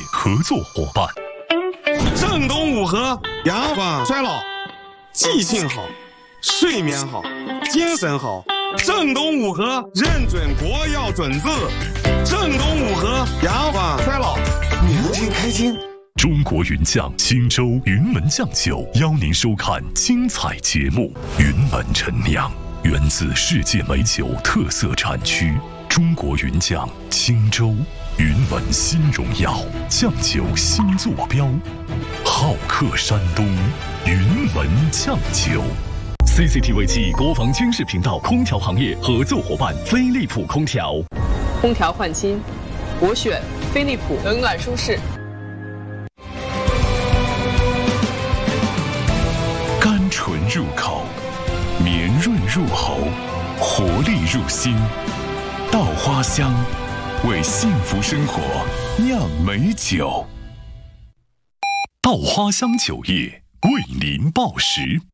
合作伙伴。 正东五和阳光衰老，记性好，睡眠好，精神好。正东五和认准国药准字，正东五和阳光衰老，年轻开心。 中国云酱青州云门酱酒邀您收看精彩节目。云门陈酿源自世界美酒特色产区，中国云酱青州云门新荣耀酱酒新坐标，好客山东云门酱酒。CCTV 暨国防军事频道空调行业合作伙伴飞利浦空调。 空调换新，我选飞利浦，冷暖舒适。 甘醇入口，绵润入喉，活力入心。稻花香，为幸福生活酿美酒。稻花香酒业为您报时。